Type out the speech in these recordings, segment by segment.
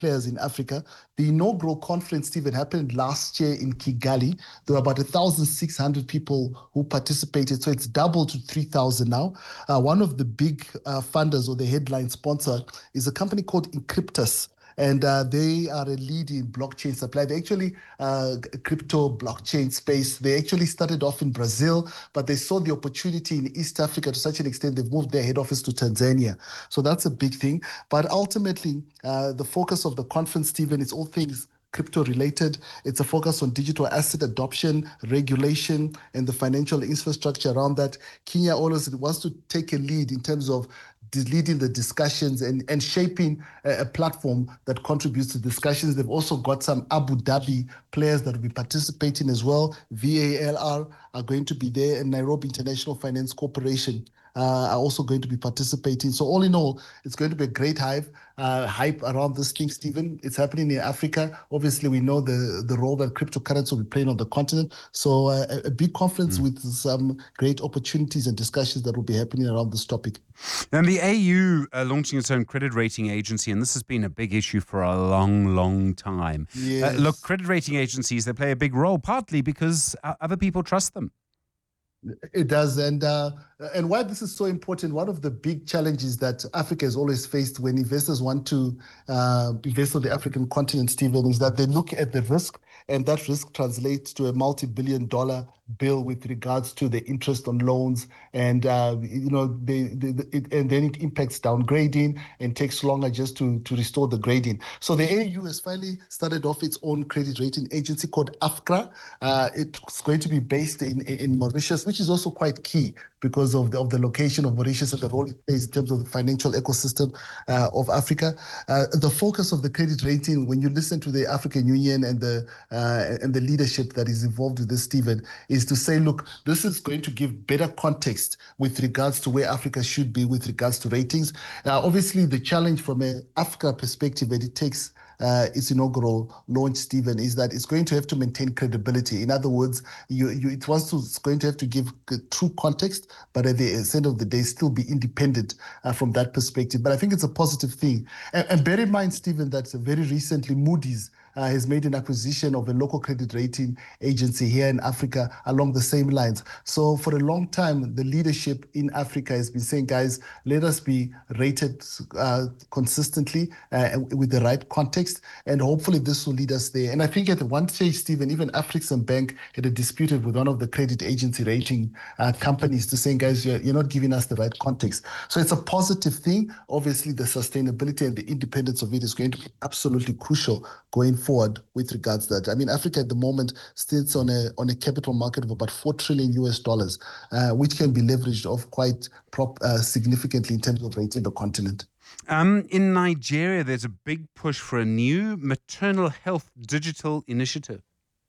players in Africa. The inaugural conference, Stephen, happened last year in Kigali. There were about 1,600 people who participated, so it's doubled to 3,000 now. One of the big funders or the headline sponsor is a company called Encryptus. And they are a leading blockchain supply. They actually crypto blockchain space. They actually started off in Brazil, but they saw the opportunity in East Africa to such an extent they've moved their head office to Tanzania. So that's a big thing. But ultimately, the focus of the conference, Stephen, is all things crypto related. It's a focus on digital asset adoption, regulation, and the financial infrastructure around that. Kenya always wants to take a lead in terms of leading the discussions and shaping a platform that contributes to discussions. They've also got some Abu Dhabi players that will be participating as well. VALR are going to be there, and Nairobi International Finance Corporation are also going to be participating. So all in all, it's going to be a great hype around this thing, Stephen. It's happening in Africa. Obviously, we know the role that cryptocurrency will be playing on the continent. So a big conference with some great opportunities and discussions that will be happening around this topic. And the AU launching its own credit rating agency, and this has been a big issue for a long, long time. Yes. Look, credit rating agencies, they play a big role, partly because other people trust them. It does. And why this is so important, one of the big challenges that Africa has always faced when investors want to invest on the African continent, Stephen, is that they look at the risk, and that risk translates to a multi-billion-dollar bill with regards to the interest on loans, and and then it impacts downgrading and takes longer just to restore the grading. So the AU has finally started off its own credit rating agency called AFCRA. It's going to be based in Mauritius, which is also quite key because of the location of Mauritius and the role it plays in terms of the financial ecosystem of Africa. The focus of the credit rating, when you listen to the African Union and the leadership that is involved with this, Stephen, is to say, look, this is going to give better context with regards to where Africa should be with regards to ratings. Obviously, the challenge from an Africa perspective that it takes its inaugural launch, Stephen, is that it's going to have to maintain credibility. In other words, it's going to have to give true context, but at the end of the day, still be independent from that perspective. But I think it's a positive thing. And bear in mind, Stephen, that very recently Moody's has made an acquisition of a local credit rating agency here in Africa along the same lines. So for a long time, the leadership in Africa has been saying, guys, let us be rated consistently with the right context, and hopefully this will lead us there. And I think at one stage, Stephen, even Afrexim Bank had a dispute with one of the credit agency rating companies to saying, guys, you're not giving us the right context. So it's a positive thing. Obviously, the sustainability and the independence of it is going to be absolutely crucial going forward with regards to that. I mean, Africa at the moment sits on a capital market of about $4 trillion, which can be leveraged off quite significantly in terms of rating the continent. In Nigeria, there's a big push for a new maternal health digital initiative.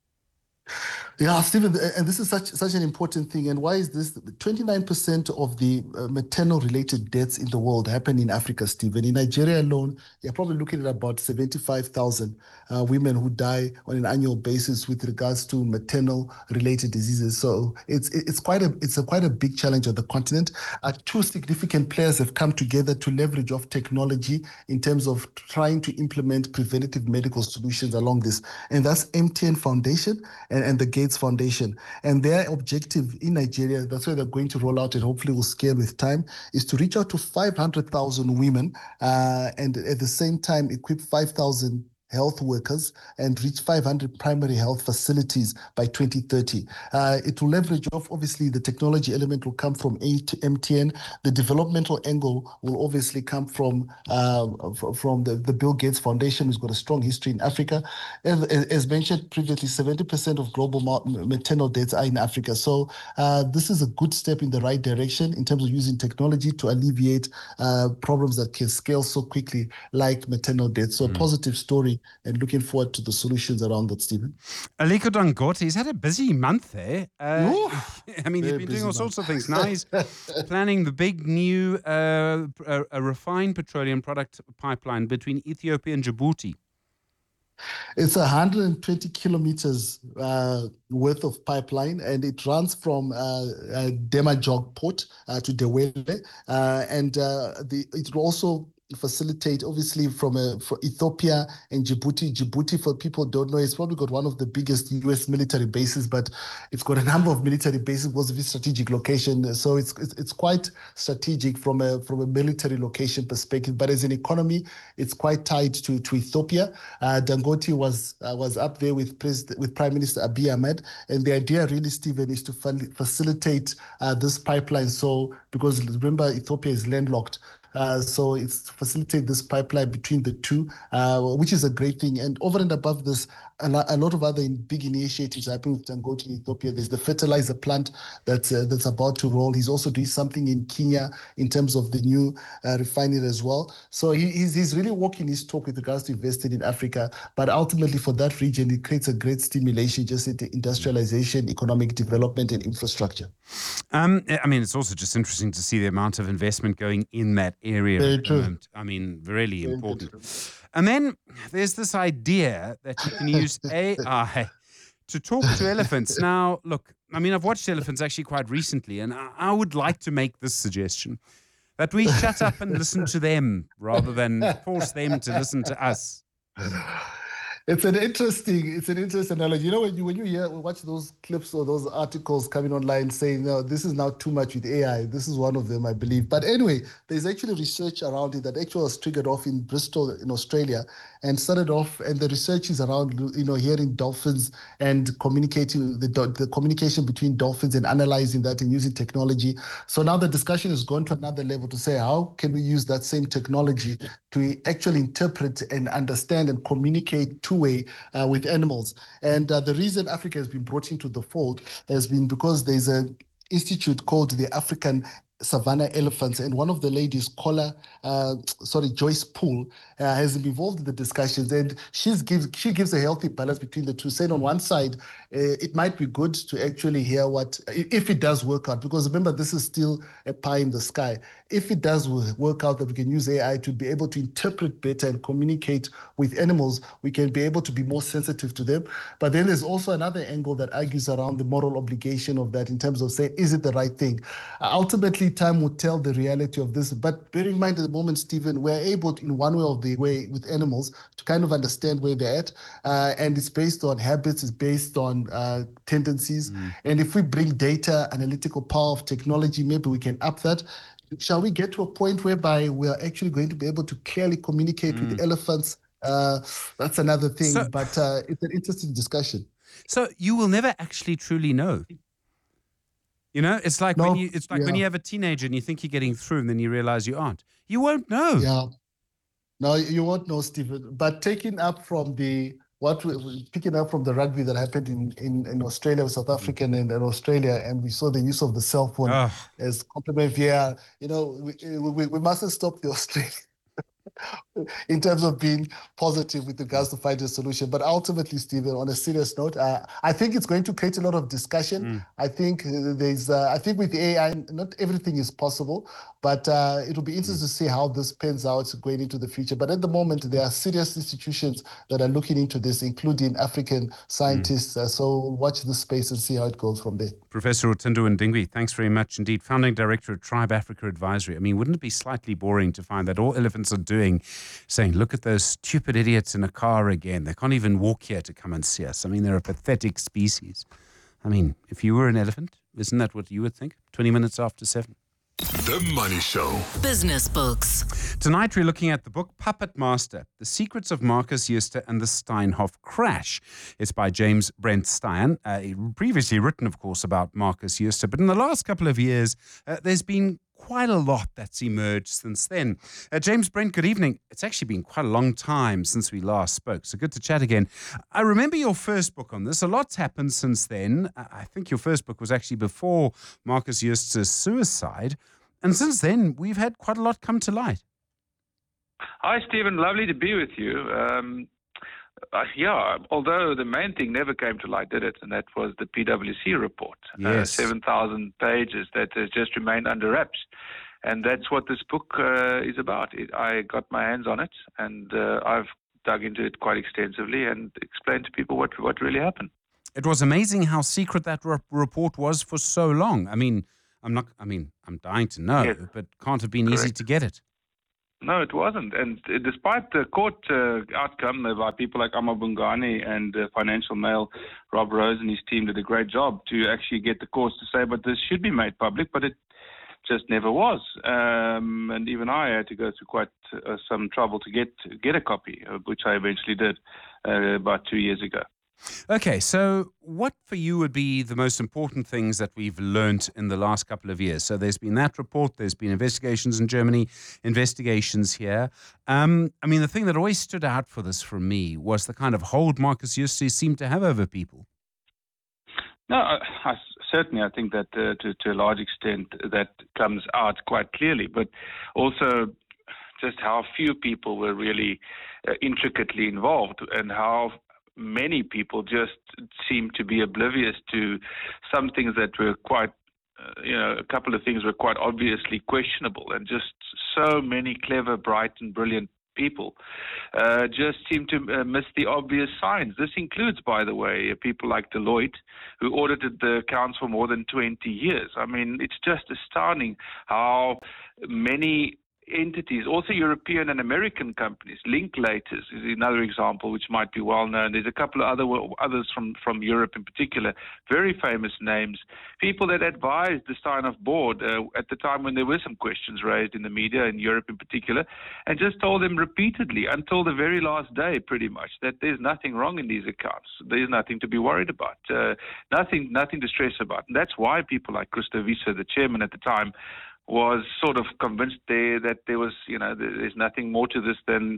Yeah, Stephen, and this is such an important thing. And why is this? 29% of the maternal-related deaths in the world happen in Africa, Stephen. In Nigeria alone, you're probably looking at about 75,000 women who die on an annual basis with regards to maternal-related diseases. So it's quite a big challenge on the continent. Two significant players have come together to leverage off technology in terms of trying to implement preventative medical solutions along this, and that's MTN Foundation and the Gates Foundation. And their objective in Nigeria, that's where they're going to roll out and hopefully will scale with time, is to reach out to 500,000 women and at the same time equip 5,000 health workers and reach 500 primary health facilities by 2030. It will leverage off, obviously, the technology element will come from MTN. The developmental angle will obviously come from the Bill Gates Foundation, who's got a strong history in Africa. As mentioned previously, 70% of global maternal deaths are in Africa. So this is a good step in the right direction in terms of using technology to alleviate problems that can scale so quickly, like maternal deaths. So a positive story, and looking forward to the solutions around that, Stephen. Aliko Dangote, he's had a busy month there. I mean, he's been doing all sorts of things. Now he's planning the big new a refined petroleum product pipeline between Ethiopia and Djibouti. It's 120 kilometers worth of pipeline, and it runs from Demajog port to Dewele, and it will also facilitate, obviously, for Ethiopia and Djibouti. Djibouti, for people who don't know, it's probably got one of the biggest U.S. military bases, but it's got a number of military bases because of its strategic location. So it's quite strategic from a military location perspective. But as an economy, it's quite tied to Ethiopia. Dangote was up there with Prime Minister Abiy Ahmed, and the idea really, Stephen, is to facilitate this pipeline. So because remember, Ethiopia is landlocked. So it's facilitate this pipeline between the two, which is a great thing. And over and above this, a lot of other big initiatives happening with Dangote in Ethiopia. There's the fertilizer plant that's about to roll. He's also doing something in Kenya in terms of the new refinery as well. So he's really walking his talk with regards to investing in Africa. But ultimately, for that region, it creates a great stimulation just into industrialization, economic development, and infrastructure. I mean, it's also just interesting to see the amount of investment going in that area. Very true. I mean, really important. And then there's this idea that you can use AI to talk to elephants. Now, look, I mean, I've watched elephants actually quite recently, and I would like to make this suggestion, that we shut up and listen to them rather than force them to listen to us. It's an interesting analogy. You know, when you watch those clips or those articles coming online saying, no, this is now too much with AI. This is one of them, I believe. But anyway, there's actually research around it that actually was triggered off in Bristol, in Australia, and started off, and the research is around, hearing dolphins and communicating, the communication between dolphins and analyzing that and using technology. So now the discussion has gone to another level to say, how can we use that same technology to actually interpret and understand and communicate two-way with animals? And the reason Africa has been brought into the fold has been because there's an institute called the African Savannah Elephants, and one of the ladies, Joyce Poole, has been involved in the discussions, and she gives a healthy balance between the two, saying on one side, it might be good to actually hear if it does work out, because remember, this is still a pie in the sky. If it does work out that we can use AI to be able to interpret better and communicate with animals, we can be able to be more sensitive to them. But then there's also another angle that argues around the moral obligation of that in terms of saying, is it the right thing? Ultimately, time will tell the reality of this. But bear in mind at the moment, Stephen, we're able to, in one way or the way with animals, to kind of understand where they're at. And it's based on habits, it's based on tendencies. And if we bring data, analytical power of technology, maybe we can up that. Shall we get to a point whereby we are actually going to be able to clearly communicate with elephants? That's another thing, but it's an interesting discussion. So you will never actually truly know. It's like when you have a teenager and you think you're getting through, and then you realize you aren't. You won't know. Yeah. No, you won't know, Stephen. But picking up from the rugby that happened in Australia, South Africa, and Australia, and we saw the use of the cell phone as complement VR. We mustn't stop the Australians in terms of being positive with regards to finding a solution. But ultimately, Stephen, on a serious note, I think it's going to create a lot of discussion. I think with AI, not everything is possible, but it'll be interesting to see how this pans out going into the future. But at the moment, there are serious institutions that are looking into this, including African scientists. So watch this space and see how it goes from there. Professor Otindo Ndingwi, thanks very much indeed. Founding Director at Tribe Africa Advisory. I mean, wouldn't it be slightly boring to find that all elephants are doing, saying, look at those stupid idiots in a car again. They can't even walk here to come and see us. I mean, they're a pathetic species. I mean, if you were an elephant, isn't that what you would think? 20 minutes after 7. The Money Show. Business Books. Tonight we're looking at the book Puppet Master, The Secrets of Marcus Jooste and the Steinhoff Crash. It's by James Brent Stein, previously written, of course, about Marcus Jooste. But in the last couple of years, there's been quite a lot that's emerged since then. James Brent, good evening. It's actually been quite a long time since we last spoke, so good to chat again. I remember your first book on this. A lot's happened since then. I think your first book was actually before Marcus Jooste's suicide. And since then, we've had quite a lot come to light. Hi, Stephen. Lovely to be with you. Although the main thing never came to light, did it? And that was the PwC report. Yes. 7,000 pages that has just remained under wraps. And that's what this book is about. I got my hands on it, and I've dug into it quite extensively and explained to people what really happened. It was amazing how secret that report was for so long. I'm dying to know, but can't have been easy to get it. No, it wasn't. And despite the court outcome by people like Amar Bungani and Financial Mail, Rob Rose and his team did a great job to actually get the courts to say, but this should be made public, but it just never was. And even I had to go through quite some trouble to get a copy, which I eventually did about 2 years ago. Okay, so what for you would be the most important things that we've learned in the last couple of years? So there's been that report, there's been investigations in Germany, investigations here. I mean, the thing that always stood out for this for me was the kind of hold Markus Jooste seemed to have over people. No, I certainly, I think that to a large extent that comes out quite clearly, but also just how few people were really intricately involved and how many people just seem to be oblivious to some things that were quite, a couple of things were quite obviously questionable, and just so many clever, bright and brilliant people just seem to miss the obvious signs. This includes, by the way, people like Deloitte, who audited the accounts for more than 20 years. I mean, it's just astounding how many entities, also European and American companies. Linklaters is another example which might be well known. There's a couple of others from Europe in particular, very famous names, people that advised the Steinhoff board at the time when there were some questions raised in the media in Europe in particular, and just told them repeatedly until the very last day pretty much that there's nothing wrong in these accounts. There's nothing to be worried about, nothing to stress about. And that's why people like Christo Wiese, the chairman at the time, was sort of convinced that there was, there's nothing more to this than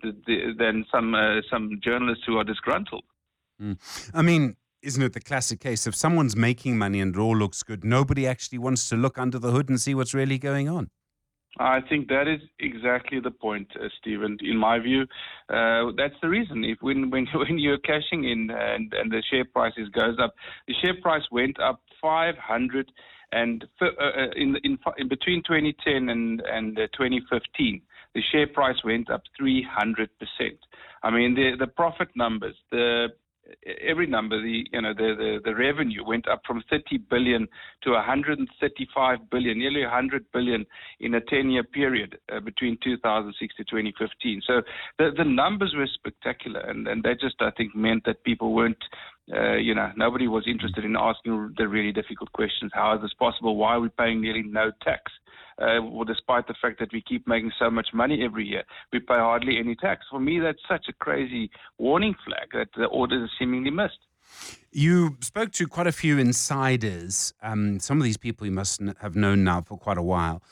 some journalists who are disgruntled. I mean, isn't it the classic case? If someone's making money and it all looks good, nobody actually wants to look under the hood and see what's really going on. I think that is exactly the point, Stephen. In my view, that's the reason. If when you're cashing in and the share prices goes up, the share price went up 500. And in between 2010 and 2015, the share price went up 300%. I mean, the profit numbers, every number, the revenue went up from 30 billion to 135 billion, nearly 100 billion in a 10-year period between 2006 to 2015. So the numbers were spectacular, and that just, I think, meant that people weren't, nobody was interested in asking the really difficult questions. How is this possible? Why are we paying nearly no tax? Well, despite the fact that we keep making so much money every year, we pay hardly any tax. For me, that's such a crazy warning flag that the audit is seemingly missed. You spoke to quite a few insiders. Some of these people you must have known now for quite a while.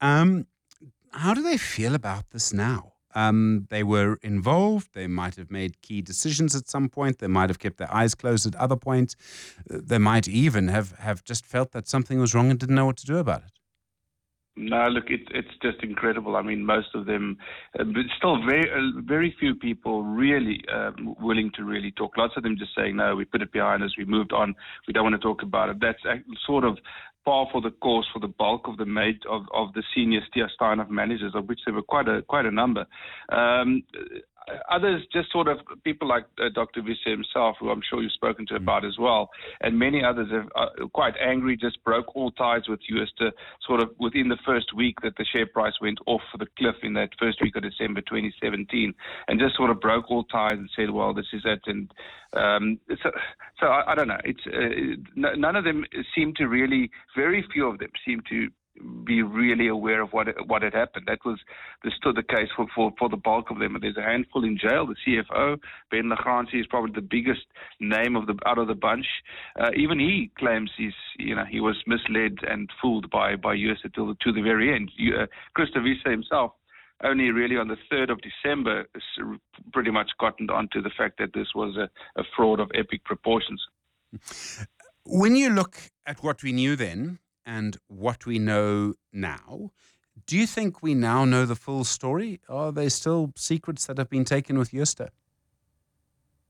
How do they feel about this now? They were involved. They might have made key decisions at some point. They might have kept their eyes closed at other points. They might even have just felt that something was wrong and didn't know what to do about it. No, look, it's just incredible. I mean, most of them, but still very few people really willing to really talk. Lots of them just saying, no, we put it behind us, we moved on, we don't want to talk about it. That's sort of par for the course for the bulk of the senior Steinhoff managers, of which there were quite a number. Others, just sort of people like Dr. Wiese himself, who I'm sure you've spoken to about as well, and many others are quite angry, just broke all ties with Jooste sort of within the first week that the share price went off the cliff in that first week of December 2017, and just sort of broke all ties and said, well, this is it. And so I don't know. It's none of them seem to really, very few of them seem to be really aware of what had happened. That was still the case for the bulk of them. There's a handful in jail. The CFO, Ben Lagrange, is probably the biggest name out of the bunch. Even he claims he was misled and fooled by Jooste to the very end. Christo Wiese himself only really on the 3rd of December pretty much gotten onto the fact that this was a fraud of epic proportions. When you look at what we knew then and what we know now, do you think we now know the full story? Are there still secrets that have been taken with Jooste?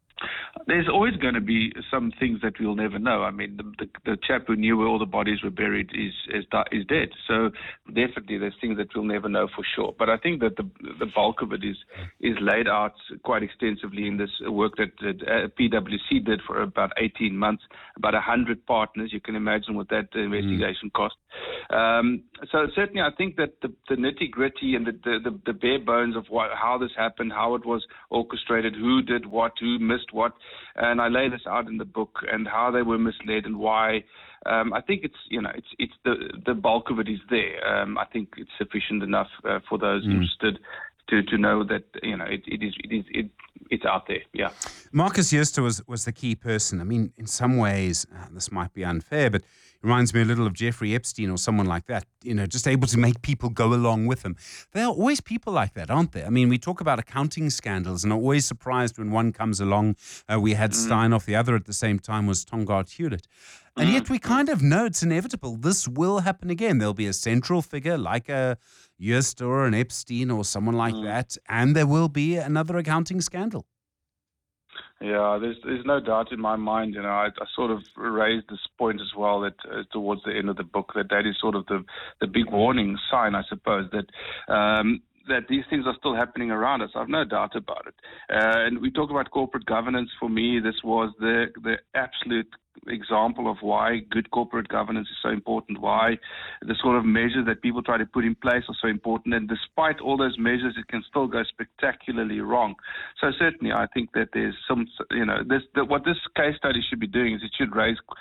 There's always going to be some things that we'll never know. I mean, the chap who knew where all the bodies were buried is dead. So definitely there's things that we'll never know for sure. But I think that the bulk of it is laid out quite extensively in this work that PwC did for about 18 months, about 100 partners. You can imagine what that investigation cost. So certainly I think that the nitty-gritty and the bare bones of how this happened, how it was orchestrated, who did what, who missed what, and I lay this out in the book, and how they were misled and why. I think it's the bulk of it is there. I think it's sufficient enough for those interested to know that it's out there. Yeah. Marcus Jooste was the key person. I mean, in some ways, this might be unfair, but it reminds me a little of Jeffrey Epstein or someone like that, just able to make people go along with him. There are always people like that, aren't there? I mean, we talk about accounting scandals and are always surprised when one comes along. We had Steinhoff, the other at the same time was Tongaat Hewlett. And yet we kind of know it's inevitable. This will happen again. There'll be a central figure like a Jooste or an Epstein or someone like that, and there will be another accounting scandal. Yeah, there's no doubt in my mind. I sort of raised this point as well that towards the end of the book that is sort of the big warning sign, I suppose, that these things are still happening around us. I've no doubt about it. And we talk about corporate governance. For me, this was the absolute example of why good corporate governance is so important, why the sort of measures that people try to put in place are so important, and despite all those measures, it can still go spectacularly wrong. So certainly, I think that there's some, what this case study should be doing is it should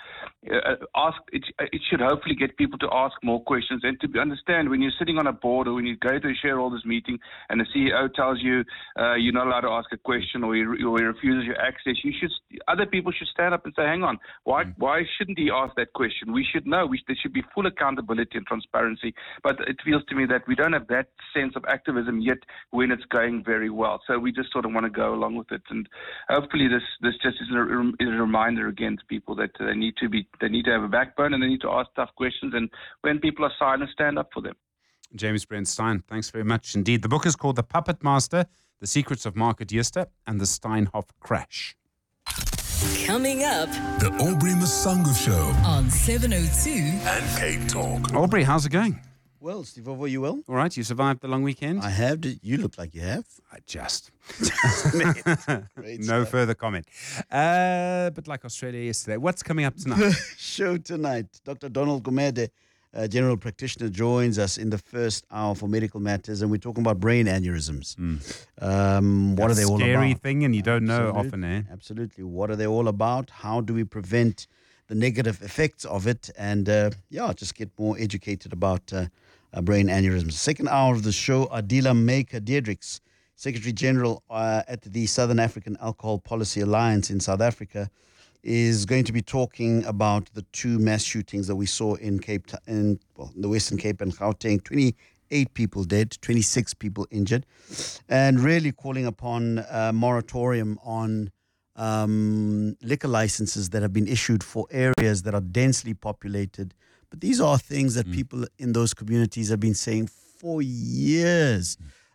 it should hopefully get people to ask more questions and to understand when you're sitting on a board or when you go to a shareholders meeting and the CEO tells you you're not allowed to ask a question or he refuses your access, other people should stand up and say, hang on, why shouldn't he ask that question? We should know. There should be full accountability and transparency. But it feels to me that we don't have that sense of activism yet when it's going very well. So we just sort of want to go along with it. And hopefully this just is a reminder again to people that they need to have a backbone and they need to ask tough questions. And when people are silent, stand up for them. James Brent Stein, thanks very much indeed. The book is called The Puppet Master, The Secrets of Marcus Jooste and the Steinhoff Crash. Coming up, The Aubrey Masango Show on 702 and Cape Talk. Aubrey, how's it going? Well, Steve, are you well? All right, you survived the long weekend? I have. You look like you have. I just. Great No stuff. further comment. But like Australia yesterday, what's coming up tonight? Show tonight. Dr. Donald Gumede, general practitioner, joins us in the first hour for medical matters, and we're talking about brain aneurysms. What are they all about? Scary thing, and you don't know often, eh? Absolutely. What are they all about? How do we prevent the negative effects of it? And just get more educated about brain aneurysms. Second hour of the show, Adila Maker-Diedrichs, Secretary General at the Southern African Alcohol Policy Alliance in South Africa, is going to be talking about the two mass shootings that we saw in the Western Cape and Gauteng. 28 people dead, 26 people injured, and really calling upon a moratorium on liquor licenses that have been issued for areas that are densely populated. But these are things that people in those communities have been saying for years.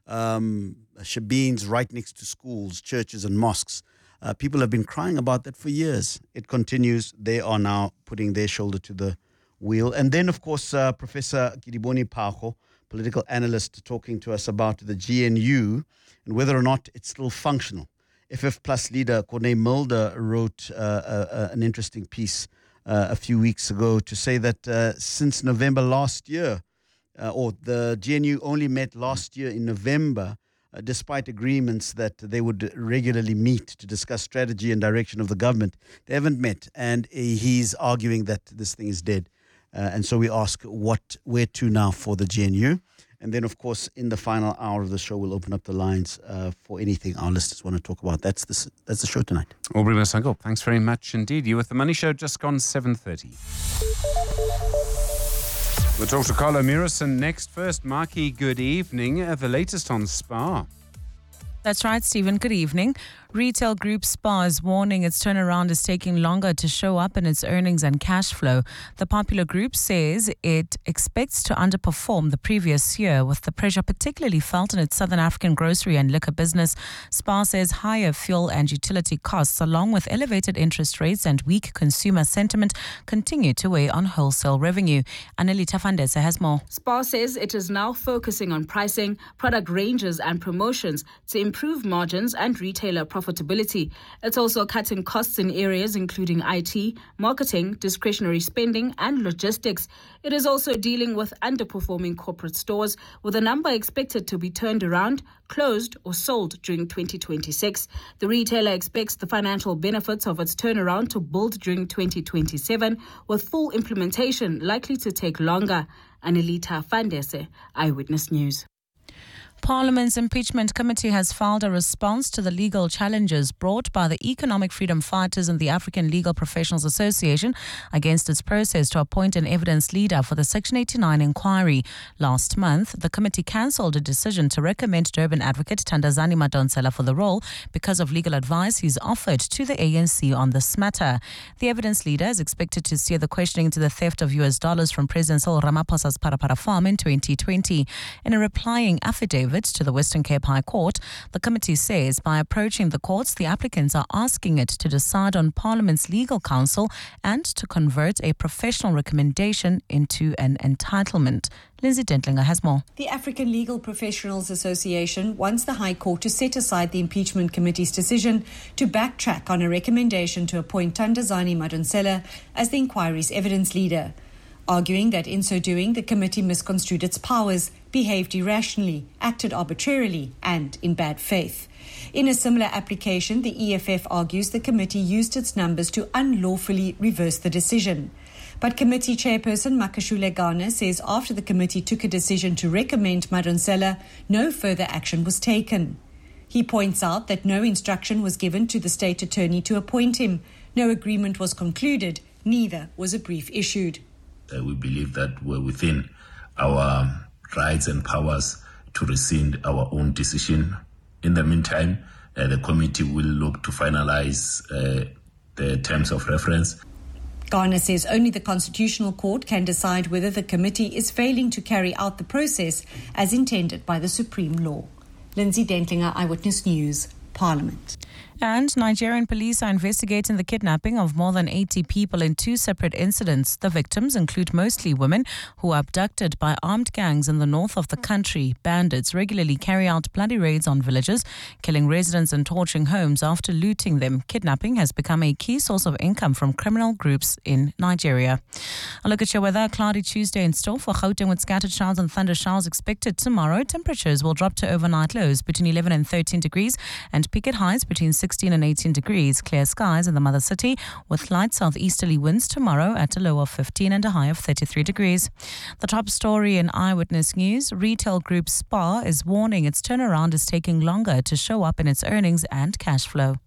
Shebeens right next to schools, churches and mosques. People have been crying about that for years. It continues. They are now putting their shoulder to the wheel. And then, of course, Professor Kidiboni Pago, political analyst, talking to us about the GNU and whether or not it's still functional. FF Plus leader Corné Mulder wrote an interesting piece a few weeks ago to say that since November last year, or the GNU only met last year in November, despite agreements that they would regularly meet to discuss strategy and direction of the government. They haven't met, and he's arguing that this thing is dead. And so we ask, where to now for the GNU? And then, of course, in the final hour of the show, we'll open up the lines for anything our listeners want to talk about. That's the show tonight. Aubrey Masango, thanks very much indeed. You with The Money Show, just gone 7:30. We'll talk to Carlo Murison next. First, Marky, good evening. The latest on Spa. That's right, Stephen. Good evening. Retail group SPAR is warning its turnaround is taking longer to show up in its earnings and cash flow. The Popular Group says it expects to underperform the previous year, with the pressure particularly felt in its Southern African grocery and liquor business. SPAR says higher fuel and utility costs, along with elevated interest rates and weak consumer sentiment, continue to weigh on wholesale revenue. Annelita Fandesa has more. SPAR says it is now focusing on pricing, product ranges and promotions to improve margins and retailer profitability. It's also cutting costs in areas including IT, marketing, discretionary spending and logistics. It is also dealing with underperforming corporate stores, with a number expected to be turned around, closed or sold during 2026. The retailer expects the financial benefits of its turnaround to build during 2027, with full implementation likely to take longer. Annelita Fandese, Eyewitness News. Parliament's Impeachment Committee has filed a response to the legal challenges brought by the Economic Freedom Fighters and the African Legal Professionals Association against its process to appoint an evidence leader for the Section 89 inquiry. Last month, the committee cancelled a decision to recommend Durban advocate Thandazani Madonsela for the role because of legal advice he's offered to the ANC on this matter. The evidence leader is expected to steer the questioning into the theft of US dollars from President Cyril Ramaphosa's Parapara farm in 2020. In a replying affidavit to the Western Cape High Court, the committee says by approaching the courts, the applicants are asking it to decide on Parliament's legal counsel and to convert a professional recommendation into an entitlement. Lindsay Dentlinger has more. The African Legal Professionals Association wants the High Court to set aside the Impeachment Committee's decision to backtrack on a recommendation to appoint Thandazani Madonsela as the inquiry's evidence leader, arguing that in so doing, the committee misconstrued its powers, behaved irrationally, acted arbitrarily, and in bad faith. In a similar application, the EFF argues the committee used its numbers to unlawfully reverse the decision. But committee chairperson Makashule Garner says after the committee took a decision to recommend Madonsela, no further action was taken. He points out that no instruction was given to the state attorney to appoint him, no agreement was concluded, neither was a brief issued. We believe that we're within our rights and powers to rescind our own decision. In the meantime, the committee will look to finalize the terms of reference. Garner says only the Constitutional Court can decide whether the committee is failing to carry out the process as intended by the Supreme Law. Lindsay Dentlinger, Eyewitness News, Parliament. And Nigerian police are investigating the kidnapping of more than 80 people in two separate incidents. The victims include mostly women who are abducted by armed gangs in the north of the country. Bandits regularly carry out bloody raids on villages, killing residents and torching homes after looting them. Kidnapping has become a key source of income from criminal groups in Nigeria. A look at your weather. Cloudy Tuesday in store for Gauteng with scattered showers and thunder showers expected tomorrow. Temperatures will drop to overnight lows between 11 and 13 degrees and peak at highs between 16 and 18 degrees. Clear skies in the mother city with light southeasterly winds tomorrow at a low of 15 and a high of 33 degrees. The top story in Eyewitness News, retail group SPAR is warning its turnaround is taking longer to show up in its earnings and cash flow.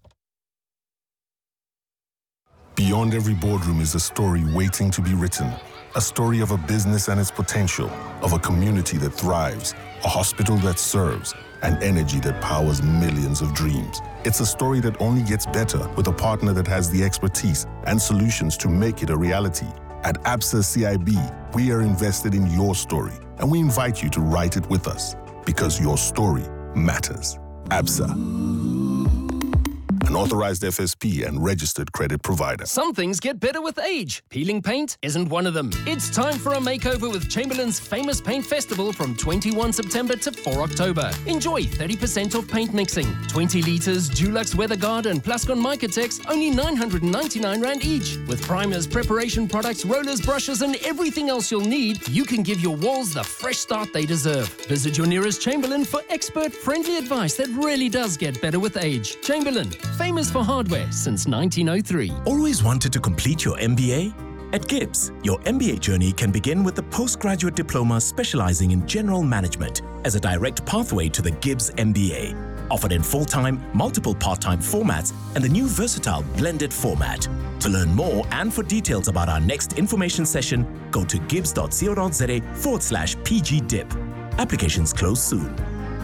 Beyond every boardroom is a story waiting to be written. A story of a business and its potential, of a community that thrives, a hospital that serves, and energy that powers millions of dreams. It's a story that only gets better with a partner that has the expertise and solutions to make it a reality. At Absa CIB, we are invested in your story, and we invite you to write it with us, because your story matters. Absa, an authorized FSP and registered credit provider. Some things get better with age. Peeling paint isn't one of them. It's time for a makeover with Chamberlain's famous paint festival from 21 September to 4 October. Enjoy 30% off paint mixing, 20 litres Dulux WeatherGuard and Plascon Micatex, only 999 Rand each. With primers, preparation products, rollers, brushes and everything else you'll need, you can give your walls the fresh start they deserve. Visit your nearest Chamberlain for expert-friendly advice that really does get better with age. Chamberlain, famous for hardware since 1903. Always wanted to complete your MBA? At GIBS, your MBA journey can begin with the postgraduate diploma specializing in general management as a direct pathway to the GIBS MBA. Offered in full-time, multiple part-time formats and the new versatile blended format. To learn more and for details about our next information session, go to gibs.co.za/PGDip. Applications close soon.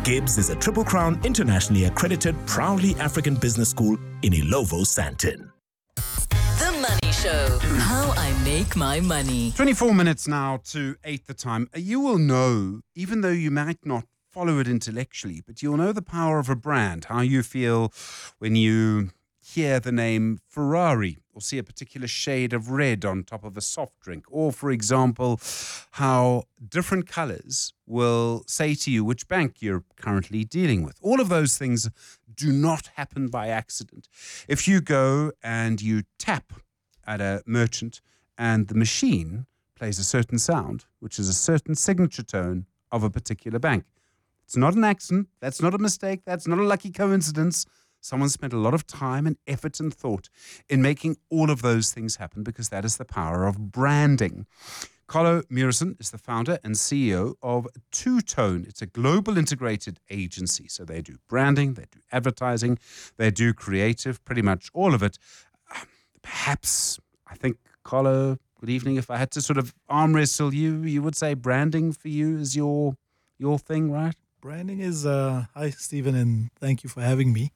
GIBS is a Triple Crown internationally accredited, proudly African business school in Ilovo, Sandton. The Money Show. How I make my money. 24 minutes now to 8 the time. You will know, even though you might not follow it intellectually, but you'll know the power of a brand, how you feel when you hear the name Ferrari or see a particular shade of red on top of a soft drink, or, for example, how different colors will say to you which bank you're currently dealing with. All of those things do not happen by accident. If you go and you tap at a merchant and the machine plays a certain sound, which is a certain signature tone of a particular bank, it's not an accident, that's not a mistake, that's not a lucky coincidence. Someone spent a lot of time and effort and thought in making all of those things happen, because that is the power of branding. Carlo Murison is the founder and CEO of Two Tone. It's a global integrated agency. So they do branding, they do advertising, they do creative, pretty much all of it. Perhaps, I think, Carlo, good evening. If I had to sort of arm wrestle you, you would say branding for you is your thing, right? Branding is, hi, Stephen, and thank you for having me.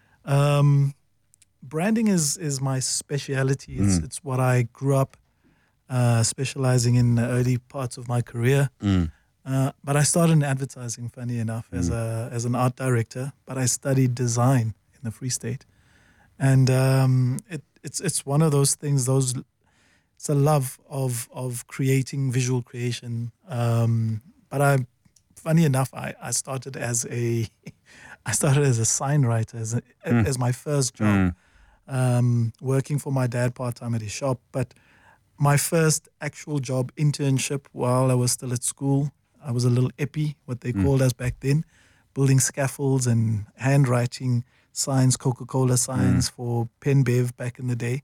Branding is my speciality. It's what I grew up specializing in the early parts of my career. But I started in advertising, funny enough, as an art director. But I studied design in the Free State, and it's one of those things. It's a love of creating visual creation. But funny enough, I started as a sign writer, as my first job, working for my dad part-time at his shop. But my first actual job, internship, while I was still at school, I was a little epi, what they called us back then, building scaffolds and handwriting signs, Coca-Cola signs for PenBev back in the day,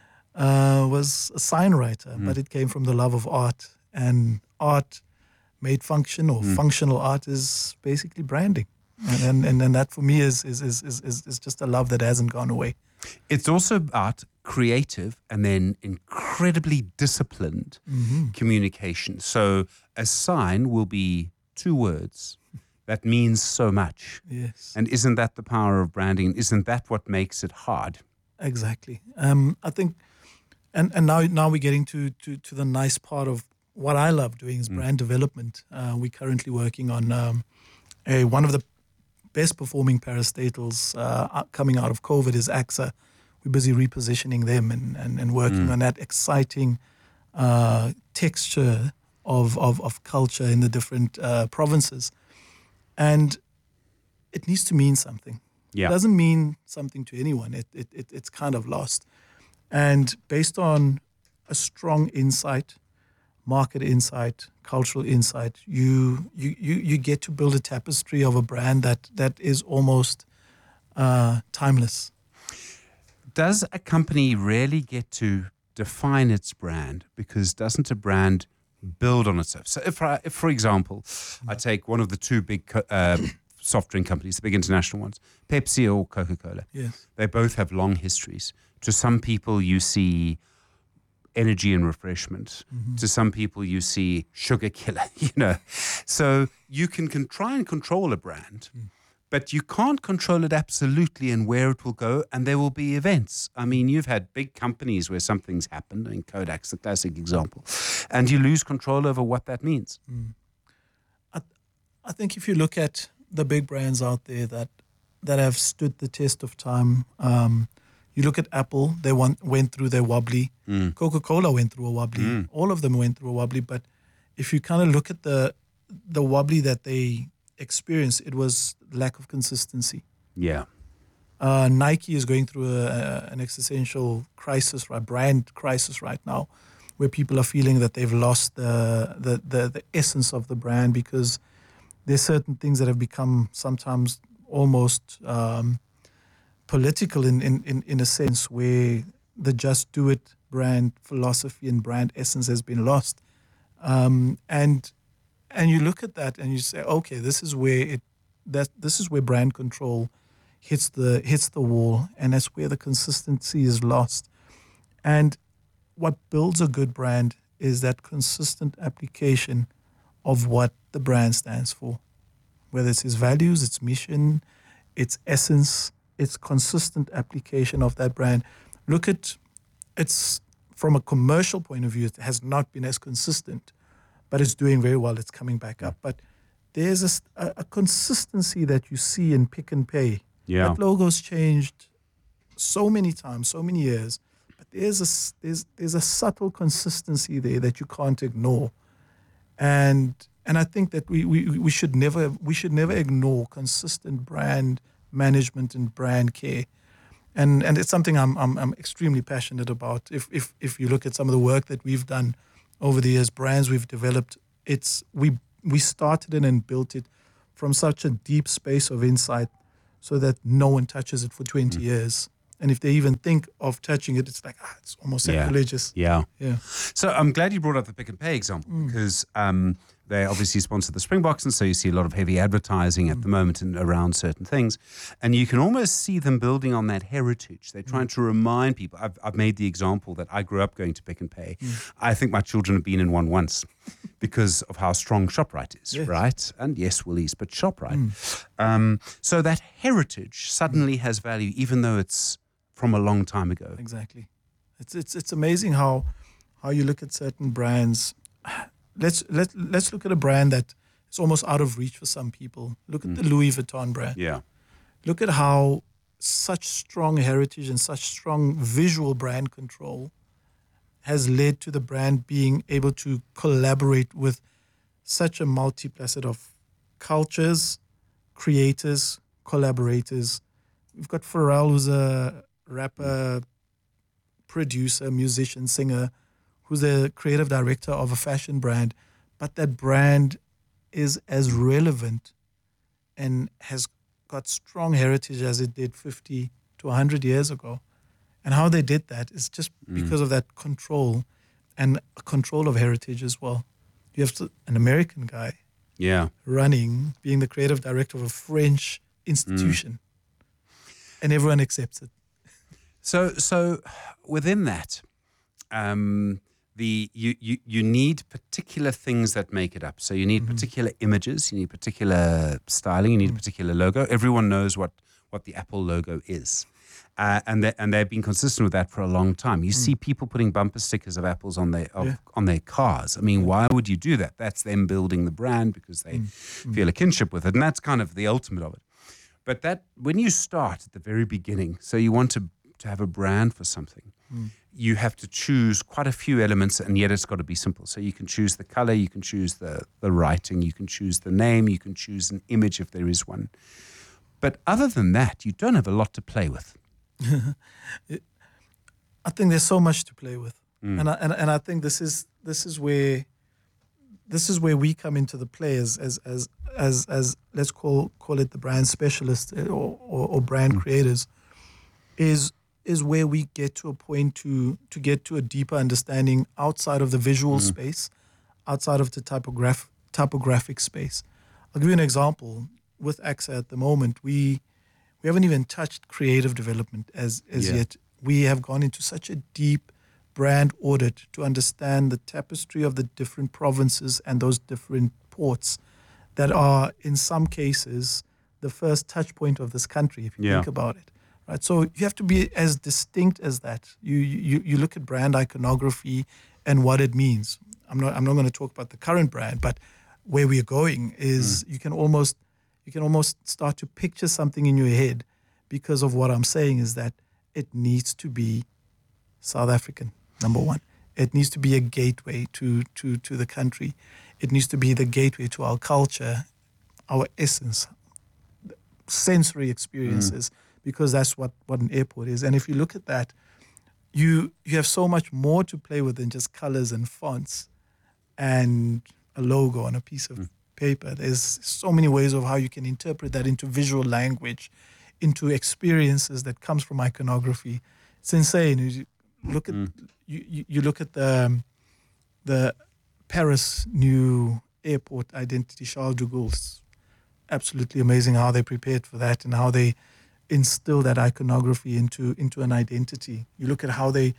was a sign writer. But it came from the love of art, and art made function, or functional art is basically branding. And that for me is just a love that hasn't gone away. It's also about creative and then incredibly disciplined communication. So a sign will be 2 words that means so much. Yes. And isn't that the power of branding? Isn't that what makes it hard? Exactly. I think, and now we're getting to the nice part of what I love doing is brand development. We're currently working on one of the best performing parastatals coming out of COVID is AXA. We're busy repositioning them and working on that exciting texture of culture in the different provinces. And it needs to mean something. Yeah. It doesn't mean something to anyone. It's kind of lost. And based on a strong insight, market insight, cultural insight, you get to build a tapestry of a brand that is almost timeless. Does a company really get to define its brand? Because doesn't a brand build on itself? So if for example, I take one of the 2 big soft drink companies, the big international ones, Pepsi or Coca-Cola. Yes. They both have long histories. To some people, you see energy and refreshment. To some people, you see sugar killer, So you can try and control a brand, but you can't control it absolutely and where it will go, and there will be events. I mean, you've had big companies where something's happened, and Kodak's the classic example, and you lose control over what that means. I think if you look at the big brands out there that have stood the test of time, you look at Apple, they went through their wobbly. Coca-Cola went through a wobbly. All of them went through a wobbly. But if you kind of look at the wobbly that they experienced, it was lack of consistency. Yeah. Nike is going through an existential crisis, right? Brand crisis right now, where people are feeling that they've lost the essence of the brand, because there's certain things that have become sometimes almost political in a sense, where the just do it brand philosophy and brand essence has been lost. And you look at that and you say, okay, this is where brand control hits the wall, and that's where the consistency is lost. And what builds a good brand is that consistent application of what the brand stands for. whether it's its values, its mission, its essence, its consistent application of that brand. Look at it's from a commercial point of view, it has not been as consistent, but it's doing very well. It's coming back up. But there's a consistency that you see in Pick n Pay. Yeah. That logo's changed so many times, so many years, but there's a subtle consistency there that you can't ignore. And I think that we should never ignore consistent brand management and brand care. And it's something I'm extremely passionate about. If you look at some of the work that we've done over the years, brands we've developed, we started it and built it from such a deep space of insight so that no one touches it for 20 years. And if they even think of touching it, it's like, it's almost sacrilegious. Yeah. Yeah. So I'm glad you brought up the Pick n Pay example because they obviously sponsor the Springboks, and so you see a lot of heavy advertising at the moment and around certain things. And you can almost see them building on that heritage. They're trying to remind people. I've made the example that I grew up going to Pick n Pay. I think my children have been in one once because of how strong ShopRite is, right? And yes, Woolies, but ShopRite. So that heritage suddenly has value, even though it's from a long time ago. Exactly. It's amazing how you look at certain brands. Let's look at a brand that is almost out of reach for some people. Look at the Louis Vuitton brand. Yeah. Look at how such strong heritage and such strong visual brand control has led to the brand being able to collaborate with such a multiplicity of cultures, creators, collaborators. We've got Pharrell, who's a rapper, producer, musician, singer, who's the creative director of a fashion brand, but that brand is as relevant and has got strong heritage as it did 50 to 100 years ago. And how they did that is just because of that control and control of heritage as well. You have an American guy running, being the creative director of a French institution, and everyone accepts it. So within that, you need particular things that make it up. So you need particular images, you need particular styling, you need a particular logo. Everyone knows what the Apple logo is. And they've been consistent with that for a long time. You see people putting bumper stickers of apples on their cars. I mean, why would you do that? That's them building the brand because they feel a kinship with it. And that's kind of the ultimate of it. But that when you start at the very beginning, so you want to have a brand for something, you have to choose quite a few elements, and yet it's got to be simple. So you can choose the color, you can choose the writing, you can choose the name, you can choose an image if there is one. But other than that, you don't have a lot to play with. I think there's so much to play with, and I think this is where we come into the play as let's call it the brand specialists or brand creators, is where we get to a point to get to a deeper understanding outside of the visual space, outside of the typographic space. I'll give you an example. With AXA at the moment, we haven't even touched creative development as yet. We have gone into such a deep brand audit to understand the tapestry of the different provinces and those different ports that are, in some cases, the first touch point of this country, if you think about it. Right, so you have to be as distinct as that. You look at brand iconography and what it means. I'm not going to talk about the current brand, but where we're going is you can almost start to picture something in your head because of what I'm saying is that it needs to be South African, number one. It needs to be a gateway to the country. It needs to be the gateway to our culture, our essence, sensory experiences, because that's what an airport is. And if you look at that, you have so much more to play with than just colors and fonts and a logo on a piece of paper. There's so many ways of how you can interpret that into visual language, into experiences that comes from iconography. It's insane. You look at you look at the Paris new airport identity, Charles de Gaulle. It's absolutely amazing how they prepared for that and how they instill that iconography into an identity. You look at how they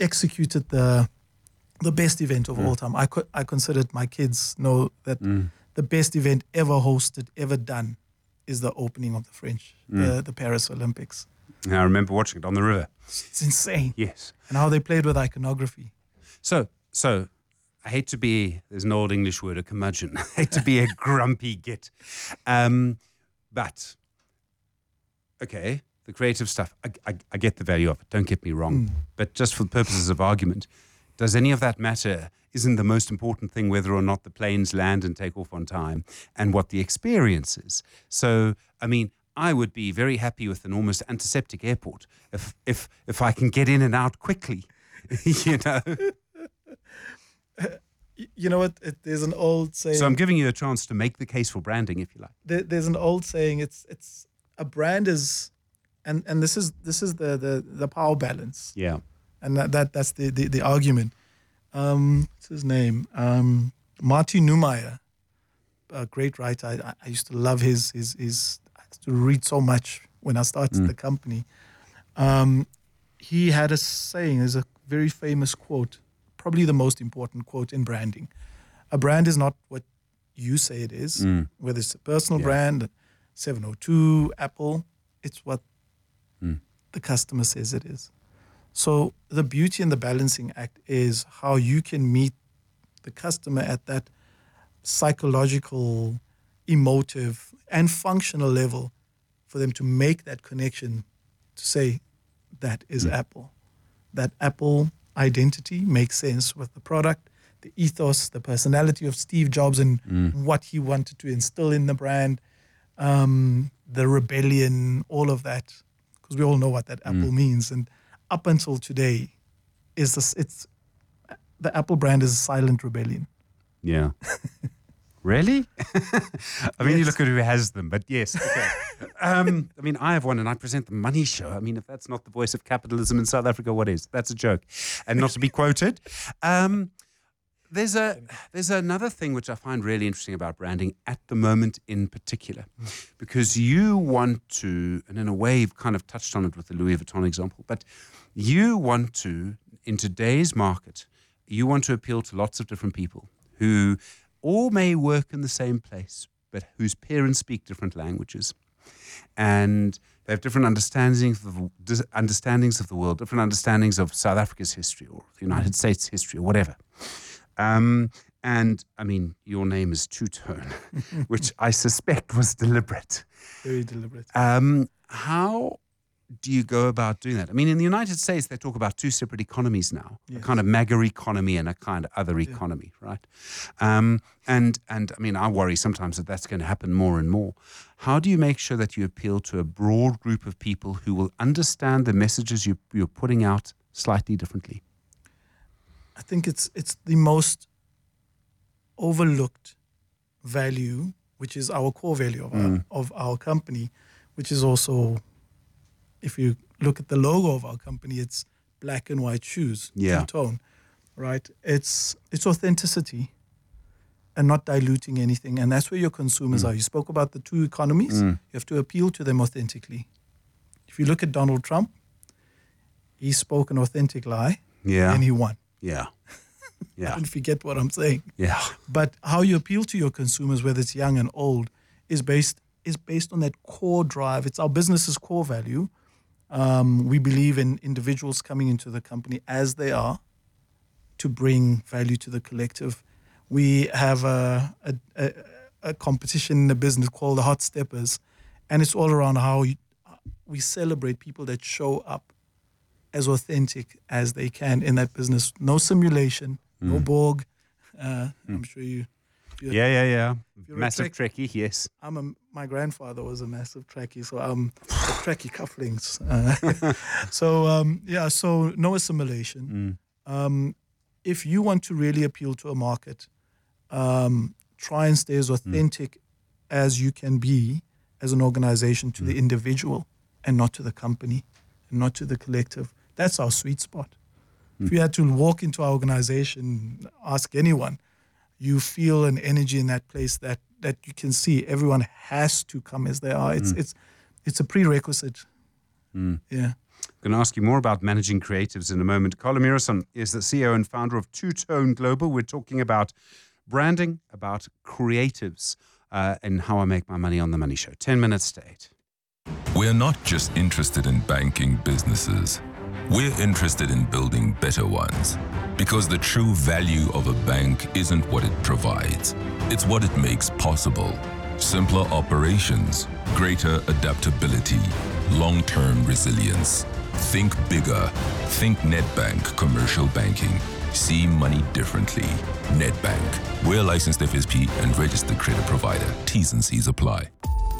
executed the best event of all time. I considered, my kids know that the best event ever hosted, ever done, is the opening of the Paris Olympics. I remember watching it on the river. It's insane. Yes. And how they played with iconography. So I hate to be, there's an old English word, a curmudgeon. I hate to be a grumpy git. But, okay, the creative stuff, I get the value of it. Don't get me wrong. But just for the purposes of argument, does any of that matter? Isn't the most important thing whether or not the planes land and take off on time and what the experience is? So, I mean, I would be very happy with an almost antiseptic airport if I can get in and out quickly, you know. You know what? There's an old saying. So I'm giving you a chance to make the case for branding, if you like. There's an old saying. It's a brand is, and this is the power balance. Yeah. And that's the argument. What's his name? Martin Neumeyer, a great writer. I used to love his. I used to read so much when I started the company. He had a saying. There's a very famous quote, probably the most important quote in branding. A brand is not what you say it is, whether it's a personal brand, 702, Apple. It's what the customer says it is. So the beauty and the balancing act is how you can meet the customer at that psychological, emotive, and functional level for them to make that connection to say that is Apple. That Apple identity makes sense with the product, the ethos, the personality of Steve Jobs and what he wanted to instill in the brand, the rebellion, all of that, because we all know what that Apple means. And up until today, the Apple brand is a silent rebellion. Yeah. Really? I mean, you look at who has them, but yes. Okay. I mean, I have one and I present the Money Show. I mean, if that's not the voice of capitalism in South Africa, what is? That's a joke. And not to be quoted. There's another thing which I find really interesting about branding at the moment in particular, because you want to, and in a way you've kind of touched on it with the Louis Vuitton example, but you want to, in today's market, you want to appeal to lots of different people who all may work in the same place, but whose parents speak different languages. And they have different understandings of the world, different understandings of South Africa's history or the United States history or whatever. And I mean, your name is Two Tone, which I suspect was deliberate. Very deliberate. How do you go about doing that? I mean, in the United States, they talk about two separate economies now, a kind of MAGA economy and a kind of other economy, right? And I mean, I worry sometimes that that's going to happen more and more. How do you make sure that you appeal to a broad group of people who will understand the messages you're putting out slightly differently? I think it's the most overlooked value, which is our core value of our company, which is also, if you look at the logo of our company, it's black and white shoes, two-tone, right? It's authenticity and not diluting anything. And that's where your consumers are. You spoke about the two economies. You have to appeal to them authentically. If you look at Donald Trump, he spoke an authentic lie and he won. Yeah. Don't forget what I'm saying. Yeah. But how you appeal to your consumers, whether it's young and old, is based on that core drive. It's our business's core value. We believe in individuals coming into the company as they are to bring value to the collective. We have a competition in the business called the Hot Steppers, and it's all around how we celebrate people that show up as authentic as they can in that business. No simulation, no Borg. I'm sure you. Yeah. Massive Trekkie, yes. My grandfather was a massive Trekkie, so I'm Trekkie cufflinks. So no assimilation. If you want to really appeal to a market, try and stay as authentic as you can be as an organization to the individual and not to the company and not to the collective. That's our sweet spot. If you had to walk into our organization, ask anyone, you feel an energy in that place that you can see. Everyone has to come as they are. It's a prerequisite. Yeah. I'm going to ask you more about managing creatives in a moment. Carlo Mirason is the CEO and founder of Two Tone Global. We're talking about branding, about creatives, and how I make my money on The Money Show. 10 minutes to 8. We're not just interested in banking businesses. We're interested in building better ones. Because the true value of a bank isn't what it provides. It's what it makes possible. Simpler operations, greater adaptability, long-term resilience. Think bigger. Think Nedbank Commercial Banking. See money differently. Nedbank. We're a licensed FSP and registered credit provider. T's and C's apply.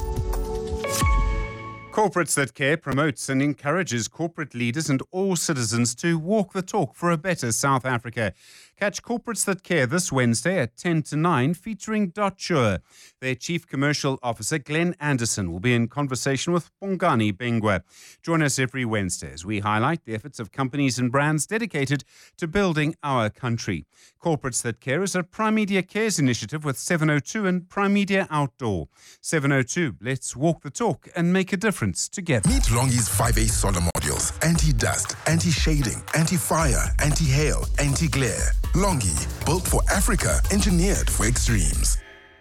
Corporates That Care promotes and encourages corporate leaders and all citizens to walk the talk for a better South Africa. Catch Corporates That Care this Wednesday at 10 to 9, featuring Dotsure. Their Chief Commercial Officer, Glenn Anderson, will be in conversation with Bongani Bengwa. Join us every Wednesday as we highlight the efforts of companies and brands dedicated to building our country. Corporates That Care is a Prime Media Cares initiative with 702 and Prime Media Outdoor. 702, let's walk the talk and make a difference together. Meet Longi's 5A solar modules. Anti-dust, anti-shading, anti-fire, anti-hail, anti-glare. Longi, built for Africa, engineered for extremes.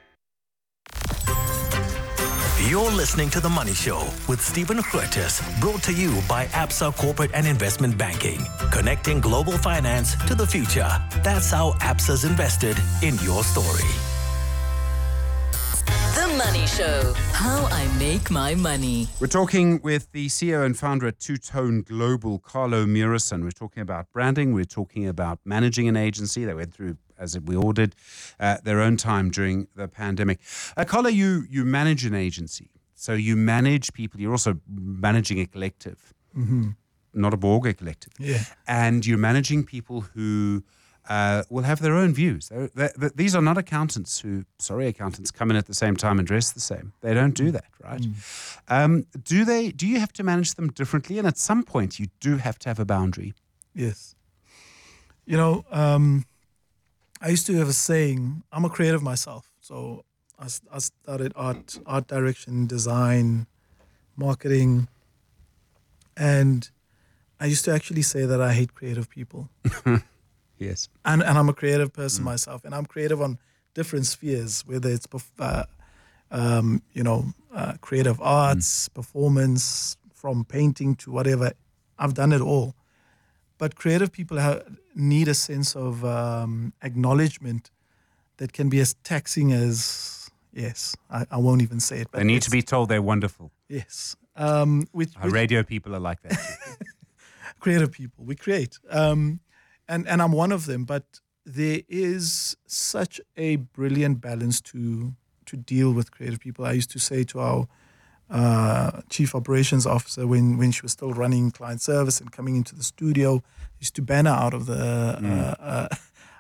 You're listening to The Money Show with Stephen Grootes, brought to you by Absa Corporate and Investment Banking, connecting global finance to the future. That's how Absa's invested in your story. The Money Show, how I make my money. We're talking with the CEO and founder at Two Tone Global, Carlo Murison. We're talking about branding. We're talking about managing an agency. They went through, as we all did, their own time during the pandemic. Carlo, you manage an agency. So you manage people. You're also managing a collective, not a Borg, a collective. Yeah. And you're managing people who will have their own views. These are not accountants who, accountants come in at the same time and dress the same. They don't do that, right? Do you have to manage them differently? And at some point, you do have to have a boundary. Yes. You know, I used to have a saying, I'm a creative myself. So I started art direction, design, marketing. And I used to actually say that I hate creative people. Yes. And I'm a creative person myself, and I'm creative on different spheres, whether it's, creative arts, performance, from painting to whatever. I've done it all. But creative people need a sense of acknowledgement that can be as taxing as, I won't even say it. But they need to be told they're wonderful. Yes. Radio people are like that. Creative people, we create. And I'm one of them, but there is such a brilliant balance to deal with creative people. I used to say to our chief operations officer when she was still running client service and coming into the studio, I used to ban her out of the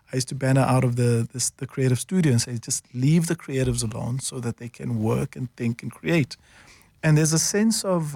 the creative studio and say, just leave the creatives alone so that they can work and think and create. And there's a sense of